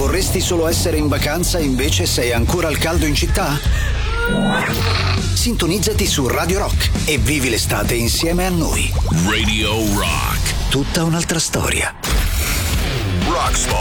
Vorresti solo essere in vacanza e invece sei ancora al caldo in città? Sintonizzati su Radio Rock e vivi l'estate insieme a noi. Radio Rock. Tutta un'altra storia. Rockstar.